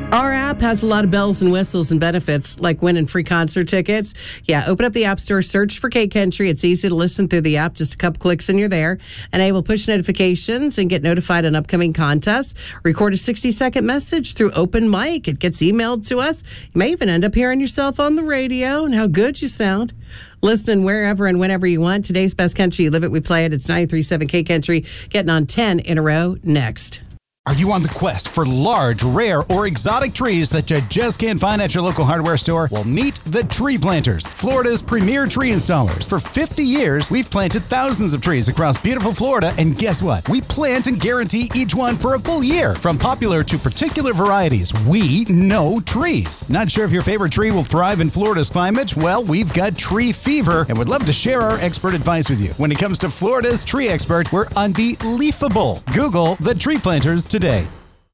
Our app has a lot of bells and whistles and benefits, like winning free concert tickets. Yeah, open up the App Store, search for K-Country. It's easy to listen through the app, just a couple clicks and you're there. Enable push notifications and get notified on upcoming contests. Record a 60-second message through Open Mic. It gets emailed to us. You may even end up hearing yourself on the radio and how good you sound. Listen wherever and whenever you want. Today's best country, you live it, we play it. It's 93.7 K-Country, getting on 10 in a row next. Are you on the quest for large, rare, or exotic trees that you just can't find at your local hardware store? Well, meet the Tree Planters, Florida's premier tree installers. For 50 years, we've planted thousands of trees across beautiful Florida, and guess what? We plant and guarantee each one for a full year. From popular to particular varieties, we know trees. Not sure if your favorite tree will thrive in Florida's climate? Well, we've got tree fever and would love to share our expert advice with you. When it comes to Florida's tree expert, we're unbelievable. Google the Tree Planters today.